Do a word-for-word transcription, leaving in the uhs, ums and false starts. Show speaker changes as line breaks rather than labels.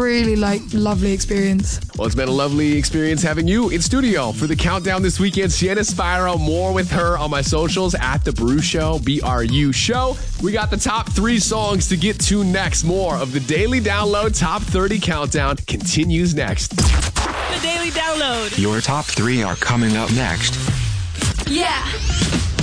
really like lovely experience.
Well, it's been a lovely experience having you in studio for the countdown this weekend. Sienna Spyro, more with her on my socials at The Brew Show, B R U Show. We got the top three songs to get to next. More of the Daily Download Top thirty Countdown continues next.
The Daily Download.
Your top three are coming up next.
Yeah.